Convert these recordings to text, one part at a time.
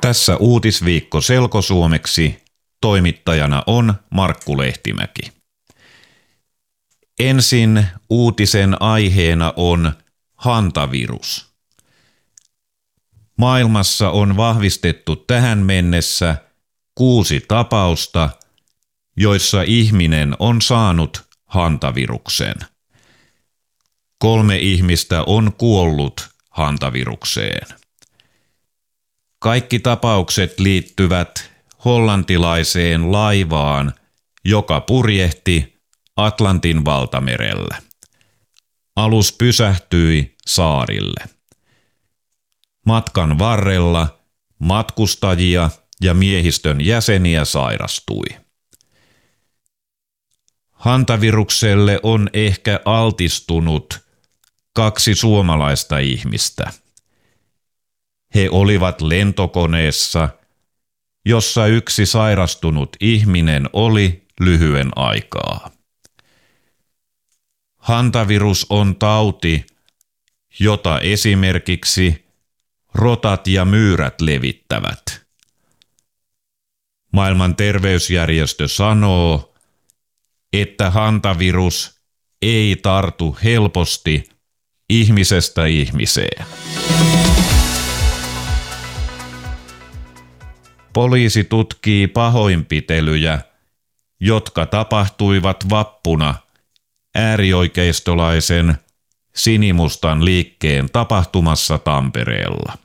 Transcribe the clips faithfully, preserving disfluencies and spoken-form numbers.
Tässä Uutisviikko selkosuomeksi. Toimittajana on Markku Lehtimäki. Ensin uutisen aiheena on hantavirus. Maailmassa on vahvistettu tähän mennessä kuusi tapausta, joissa ihminen on saanut hantaviruksen. Kolme ihmistä on kuollut hantavirukseen. Kaikki tapaukset liittyvät hollantilaiseen laivaan, joka purjehti Atlantin valtamerellä. Alus pysähtyi saarille. Matkan varrella matkustajia ja miehistön jäseniä sairastui. Hantavirukselle on ehkä altistunut kaksi suomalaista ihmistä. He olivat lentokoneessa, jossa yksi sairastunut ihminen oli lyhyen aikaa. Hantavirus on tauti, jota esimerkiksi rotat ja myyrät levittävät. Maailman terveysjärjestö sanoo, että hantavirus ei tartu helposti ihmisestä ihmiseen. Poliisi tutkii pahoinpitelyjä, jotka tapahtuivat vappuna äärioikeistolaisen sinimustan liikkeen tapahtumassa Tampereella.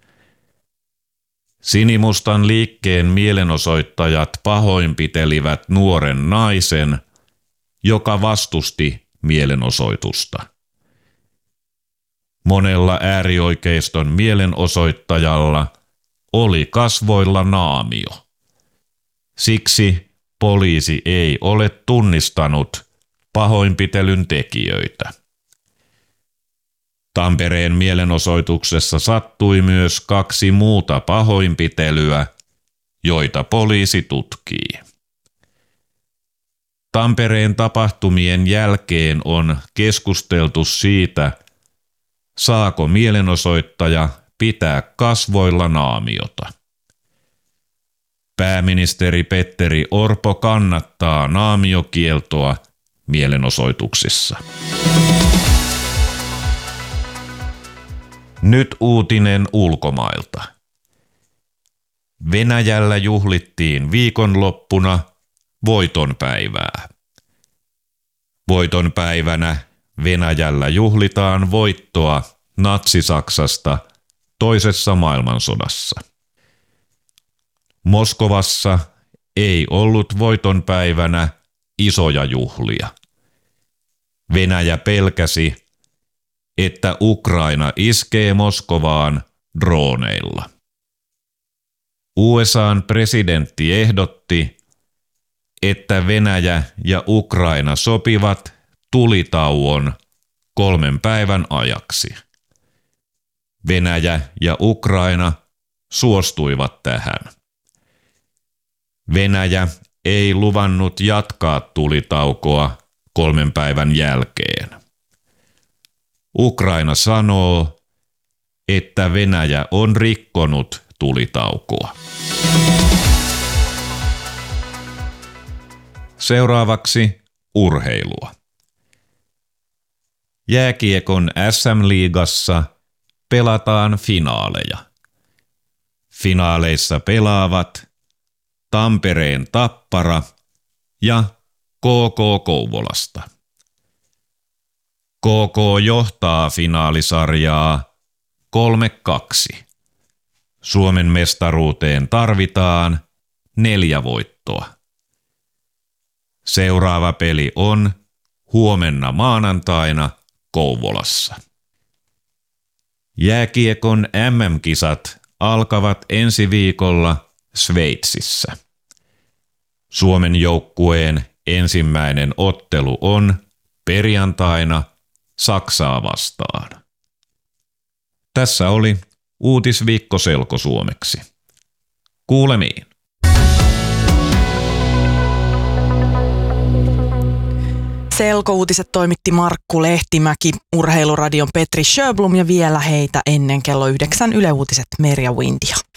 Sinimustan liikkeen mielenosoittajat pahoinpitelivät nuoren naisen, joka vastusti mielenosoitusta. Monella äärioikeiston mielenosoittajalla oli kasvoilla naamio. Siksi poliisi ei ole tunnistanut pahoinpitelyn tekijöitä. Tampereen mielenosoituksessa sattui myös kaksi muuta pahoinpitelyä, joita poliisi tutkii. Tampereen tapahtumien jälkeen on keskusteltu siitä, saako mielenosoittaja pitää kasvoilla naamiota. Pääministeri Petteri Orpo kannattaa naamiokieltoa mielenosoituksissa. Nyt uutinen ulkomailta. Venäjällä juhlittiin viikonloppuna voitonpäivää. Voitonpäivänä Venäjällä juhlitaan voittoa Natsi-Saksasta toisessa maailmansodassa. Moskovassa ei ollut voitonpäivänä isoja juhlia. Venäjä pelkäsi, että Ukraina iskee Moskovaan drooneilla. U S A:n presidentti ehdotti, että Venäjä ja Ukraina sopivat tulitauon kolmen päivän ajaksi. Venäjä ja Ukraina suostuivat tähän. Venäjä ei luvannut jatkaa tulitaukoa kolmen päivän jälkeen. Ukraina sanoo, että Venäjä on rikkonut tulitaukoa. Seuraavaksi urheilua. Jääkiekon S M-liigassa pelataan finaaleja. Finaaleissa pelaavat Tampereen Tappara ja K K Kouvolasta. K K johtaa finaalisarjaa kolme kaksi. Suomen mestaruuteen tarvitaan neljä voittoa. Seuraava peli on huomenna maanantaina Kouvolassa. Jääkiekon M M-kisat alkavat ensi viikolla Sveitsissä. Suomen joukkueen ensimmäinen ottelu on perjantaina Saksaa vastaan. Tässä oli Uutisviikko selkosuomeksi. Kuulemiin. Selkouutiset toimitti Markku Lehtimäki, Urheiluradion Petri Sjöblom ja vielä heitä ennen kello yhdeksän Yle Uutiset Merja Windia.